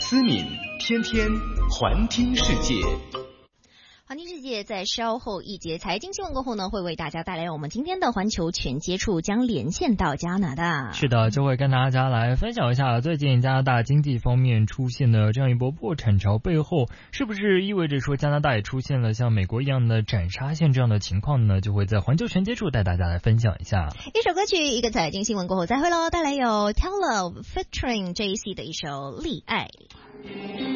思敏天天环听世界。 环听世界在稍后一节财经新闻过后呢，会为大家带来我们今天的环球全接触，将连线到加拿大。 是的，就会跟大家来分享一下最近加拿大经济方面出现的这样一波破产潮背后，是不是意味着说加拿大也出现了像美国一样的斩杀线这样的情况呢？就会在环球全接触带大家来分享一下。 一首歌曲，一个财经新闻过后再会喽，带来有 Taylor featuring JC 的一首《恋爱》。